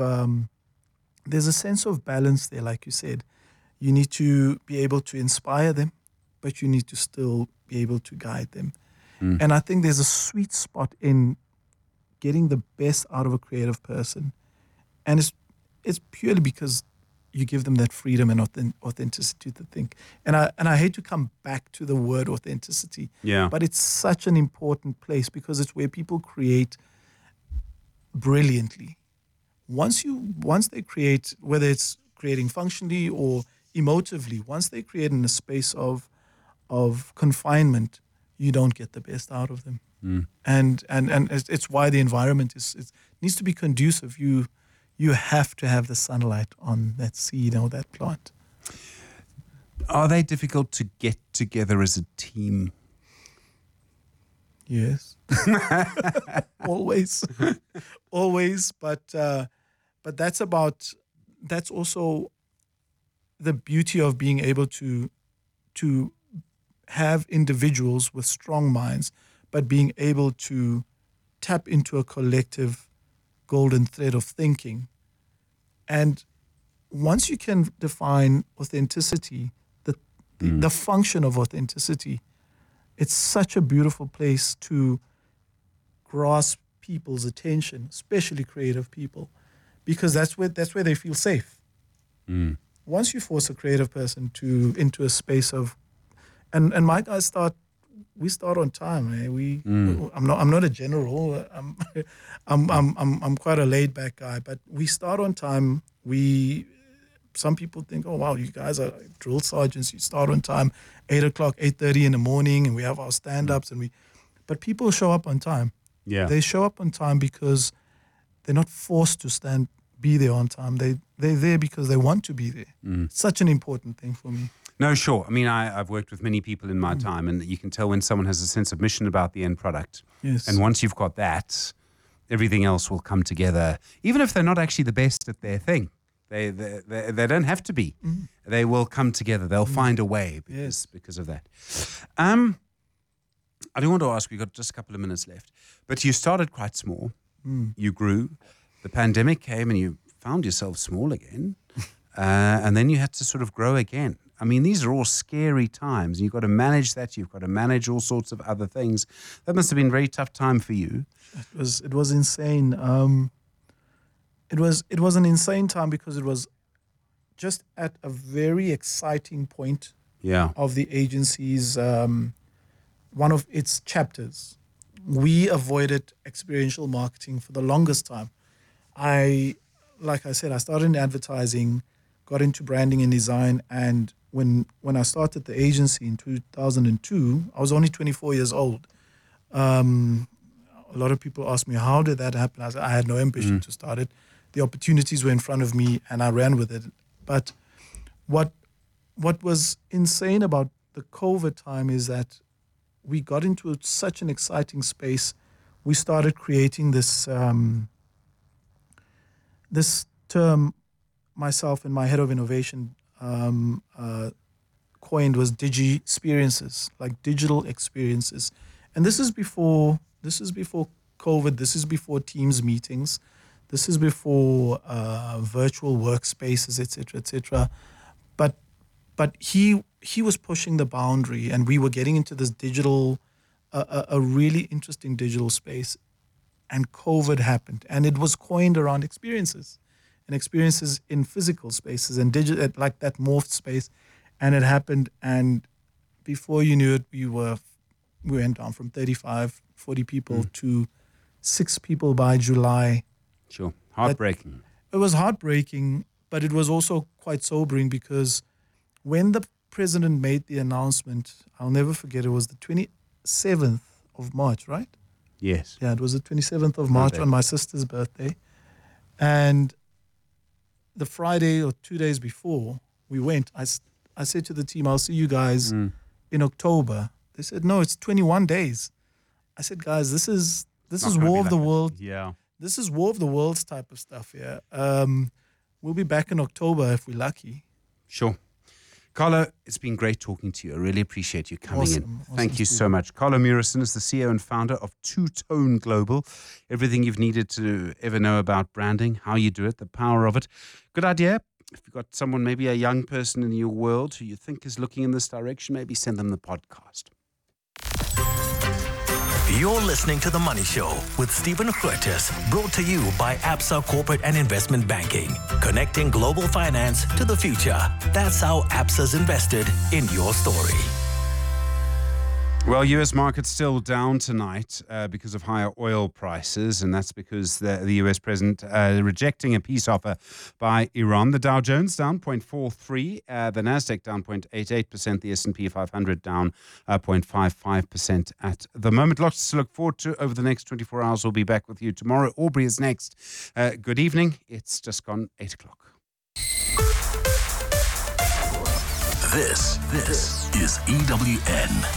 balance there, like you said. You need to be able to inspire them, but you need to still be able to guide them. And I think there's a sweet spot in getting the best out of a creative person. And it's purely because you give them that freedom and authenticity to think. And I hate to come back to the word authenticity, but it's such an important place because it's where people create brilliantly. Once they create, whether it's creating functionally or emotively, once they create in a space of confinement, you don't get the best out of them. And it's why the environment needs to be conducive. You have to have the sunlight on that seed or that plant. Are they difficult to get together as a team? Yes. Always. But that's also the beauty of being able to have individuals with strong minds, but being able to tap into a collective golden thread of thinking. And once you can define authenticity, the function of authenticity, it's such a beautiful place to grasp people's attention, especially creative people, because that's where they feel safe. Once you force a creative person into a space of, and might I start we start on time. I'm not a general. I'm quite a laid back guy, but we start on time. Some people think, oh wow, you guys are drill sergeants. You start on time, 8 o'clock, 8:30 in the morning, and we have our stand-ups, but people show up on time. Yeah, they show up on time because they're not forced to be there on time. They're there because they want to be there. Such an important thing for me. No, sure. I mean, I've worked with many people in my time, and you can tell when someone has a sense of mission about the end product. Yes. And once you've got that, everything else will come together, even if they're not actually the best at their thing. They don't have to be. They will come together. They'll find a way because of that. I do want to ask, we've got just a couple of minutes left, but you started quite small. You grew. The pandemic came and you found yourself small again. And then you had to sort of grow again. I mean, these are all scary times. You've got to manage that. You've got to manage all sorts of other things. That must have been a very tough time for you. It was insane. It was an insane time because it was just at a very exciting point of the agency's one of its chapters. We avoided experiential marketing for the longest time. Like I said, I started in advertising, got into branding and design, and when I started the agency in 2002, I was only 24 years old. A lot of people ask me, how did that happen? I said, I had no ambition to start it. The opportunities were in front of me, and I ran with it. But what was insane about the COVID time is that we got into such an exciting space. We started creating this this term, myself and my head of innovation coined was digi-experiences, like digital experiences. And this is before COVID, this is before Teams meetings, this is before virtual workspaces, etc., etc. But he was pushing the boundary, and we were getting into this digital, a really interesting digital space. And COVID happened, and it was coined around experiences, and experiences in physical spaces and digital, like that morphed space, and it happened. And before you knew it, we went down from 35, 40 people to 6 people by July. Sure, heartbreaking. It was heartbreaking, but it was also quite sobering because when the president made the announcement, I'll never forget. It was the 27th of March, right? Yes. Yeah, it was the 27th of March on my sister's birthday. And the Friday or 2 days before we went, I said to the team, I'll see you guys in October. They said, no, it's 21 days. I said, guys, this is War of the World. Yeah. This is War of the Worlds type of stuff, yeah. We'll be back in October if we're lucky. Sure. Carlo, it's been great talking to you. I really appreciate you coming in. Awesome, Thank you so much. Carlo Murison is the CEO and founder of Two Tone Global. Everything you've needed to ever know about branding, how you do it, the power of it. Good idea. If you've got someone, maybe a young person in your world who you think is looking in this direction, maybe send them the podcast. You're listening to The Money Show with Stephen Curtis, brought to you by Absa Corporate and Investment Banking, connecting global finance to the future. That's how Absa's invested in your story. Well, U.S. market's still down tonight because of higher oil prices, and that's because the U.S. president rejecting a peace offer by Iran. The Dow Jones down 0.43%, the Nasdaq down 0.88%, the S&P 500 down 0.55% at the moment. Lots to look forward to over the next 24 hours. We'll be back with you tomorrow. Aubrey is next. Good evening. It's just gone 8 o'clock. This is EWN.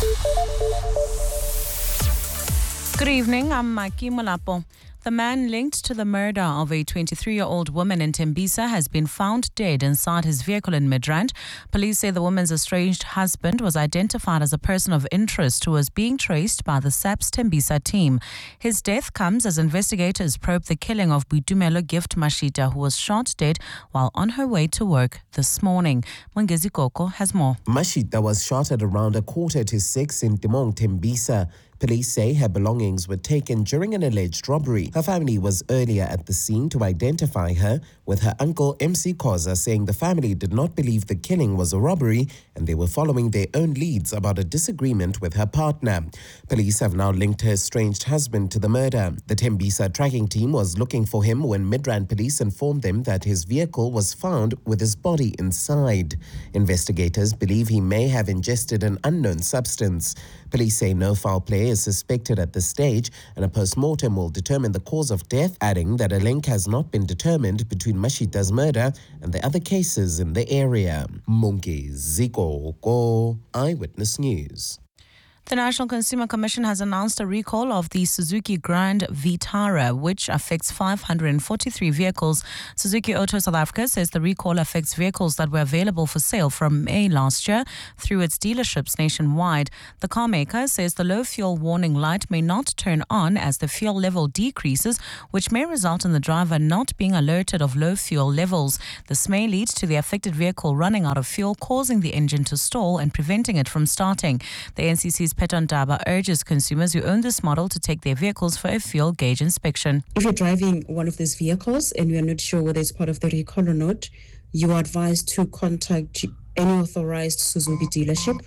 Good evening, I'm Maki Molapo. The man linked to the murder of a 23-year-old woman in Tembisa has been found dead inside his vehicle in Midrand. Police say the woman's estranged husband was identified as a person of interest who was being traced by the SAPS Tembisa team. His death comes as investigators probe the killing of Boitumelo Gift Mashita, who was shot dead while on her way to work this morning. Mongezi Koko has more. Mashita was shot at around 5:45 in Temong, Tembisa. Police say her belongings were taken during an alleged robbery. Her family was earlier at the scene to identify her, with her uncle MC Khoza saying the family did not believe the killing was a robbery and they were following their own leads about a disagreement with her partner. Police have now linked her estranged husband to the murder. The Tembisa tracking team was looking for him when Midrand police informed them that his vehicle was found with his body inside. Investigators believe he may have ingested an unknown substance. Police say no foul play is suspected at this stage and a post-mortem will determine the cause of death, adding that a link has not been determined between Mashita's murder and the other cases in the area. Munki Ziko, Eyewitness News. The National Consumer Commission has announced a recall of the Suzuki Grand Vitara, which affects 543 vehicles. Suzuki Auto South Africa says the recall affects vehicles that were available for sale from May last year through its dealerships nationwide. The car maker says the low fuel warning light may not turn on as the fuel level decreases, which may result in the driver not being alerted of low fuel levels. This may lead to the affected vehicle running out of fuel, causing the engine to stall and preventing it from starting. The NCC's Peton Daba urges consumers who own this model to take their vehicles for a fuel gauge inspection. If you're driving one of these vehicles and you're not sure whether it's part of the recall or not, you are advised to contact any authorized Suzuki dealership.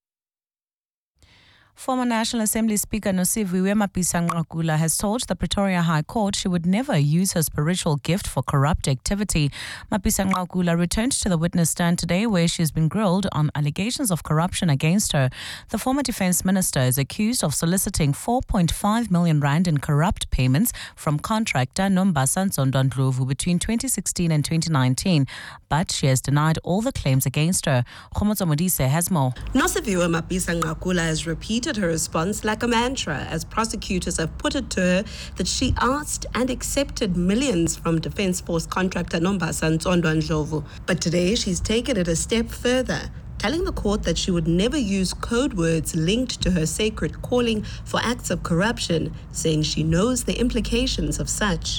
Former National Assembly Speaker Nosiviwe Mapisa-Nqakula has told the Pretoria High Court she would never use her spiritual gift for corrupt activity. Mapisa-Nqakula returned to the witness stand today where she has been grilled on allegations of corruption against her. The former Defence Minister is accused of soliciting 4.5 million rand in corrupt payments from contractor Nombasa Nzondondlovu between 2016 and 2019, but she has denied all the claims against her. Khomotso Modise has more. Nosiviwe Mapisa-Nqakula has repeated her response like a mantra as prosecutors have put it to her that she asked and accepted millions from Defence Force contractor Nombasa Nzondondlovu. But today she's taken it a step further, telling the court that she would never use code words linked to her sacred calling for acts of corruption, saying she knows the implications of such.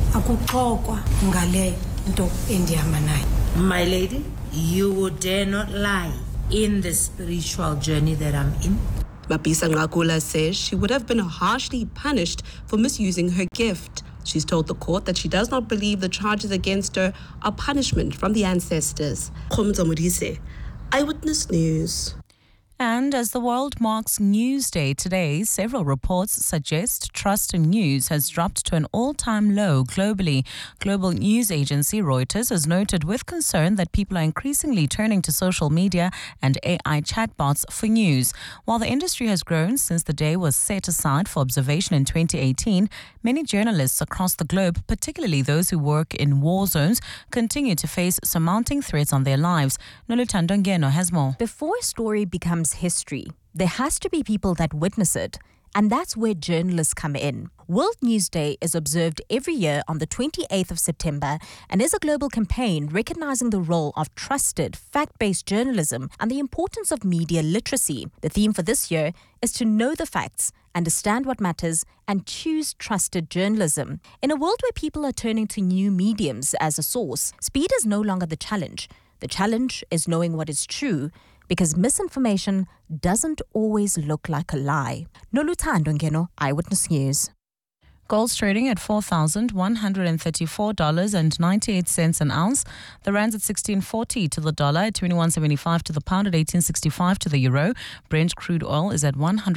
My lady, you would dare not lie in the spiritual journey that I'm in. Mapisa-Nqakula says she would have been harshly punished for misusing her gift. She's told the court that she does not believe the charges against her are punishment from the ancestors. Khomotso Modise, Eyewitness News. And as the world marks News Day today, several reports suggest trust in news has dropped to an all-time low globally. Global news agency Reuters has noted with concern that people are increasingly turning to social media and AI chatbots for news. While the industry has grown since the day was set aside for observation in 2018, many journalists across the globe, particularly those who work in war zones, continue to face surmounting threats on their lives. Noluthando Ngeno has more. Before a story becomes history, there has to be people that witness it, and that's where journalists come in. World News Day is observed every year on the 28th of September and is a global campaign recognizing the role of trusted, fact-based journalism and the importance of media literacy. The theme for this year is to know the facts, understand what matters, and choose trusted journalism. In a world where people are turning to new mediums as a source, speed is no longer the challenge. The challenge is knowing what is true, because misinformation doesn't always look like a lie. Noluthando Ngeno, Eyewitness News. Gold's trading at $4,134.98 an ounce. The rand's at 16.40 to the dollar, at 21.75 to the pound, at 18.65 to the euro. Brent crude oil is at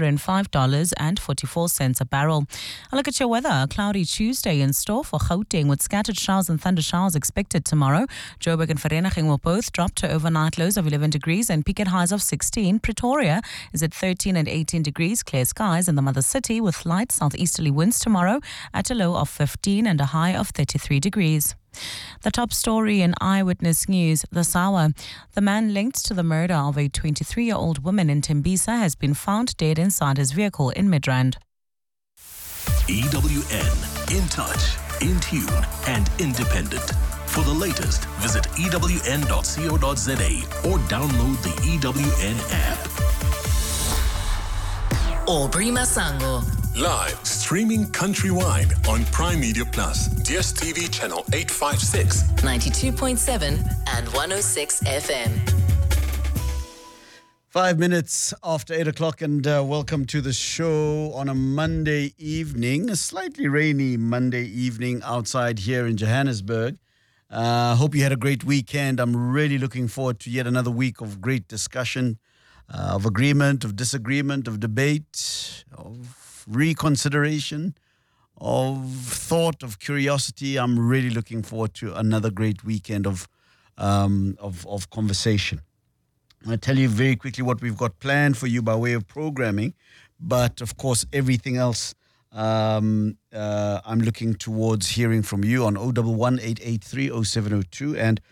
$105.44 a barrel. A look at your weather. A cloudy Tuesday in store for Gauteng with scattered showers and thunder showers expected tomorrow. Joburg and Vereeniging will both drop to overnight lows of 11 degrees and peak at highs of 16. Pretoria is at 13 and 18 degrees. Clear skies in the mother city with light southeasterly winds tomorrow at a low of 15 and a high of 33 degrees. The top story in Eyewitness News this hour. The man linked to the murder of a 23-year-old woman in Tembisa has been found dead inside his vehicle in Midrand. EWN, in touch, in tune and independent. For the latest, visit ewn.co.za or download the EWN app. Aubrey Masango. Live, streaming countrywide on Prime Media Plus, DSTV channel 856, 92.7 and 106 FM. 5 minutes after 8 o'clock, and welcome to the show on a Monday evening, a slightly rainy Monday evening outside here in Johannesburg. Hope you had a great weekend. I'm really looking forward to yet another week of great discussion, of agreement, of disagreement, of debate, of reconsideration, of thought, of curiosity. I'm really looking forward to another great weekend of conversation. I'll tell you very quickly what we've got planned for you by way of programming, but of course everything else I'm looking towards hearing from you on 011-883-0702 and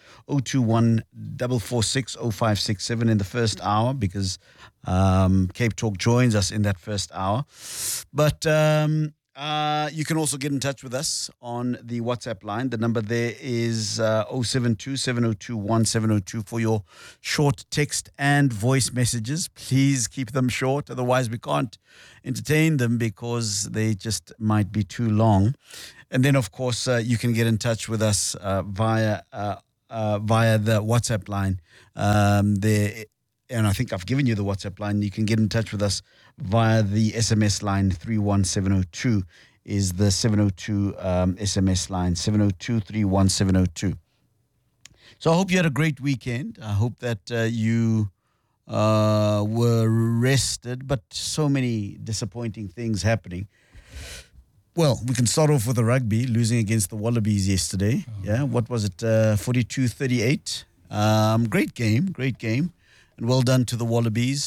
021-446-0567 in the first hour, because Cape Talk joins us in that first hour. But you can also get in touch with us on the WhatsApp line. The number there is 072-702-1702 for your short text and voice messages. Please keep them short, otherwise we can't entertain them because they just might be too long. And then, of course, you can get in touch with us via the WhatsApp line there. And I think I've given you the WhatsApp line. You can get in touch with us via the SMS line 31702 is the 702 SMS line, 702-31702. So I hope you had a great weekend. I hope that you were rested, but so many disappointing things happening. Well, we can start off with the rugby, losing against the Wallabies yesterday. Yeah, what was it, 42-38? Great game. And well done to the Wallabies.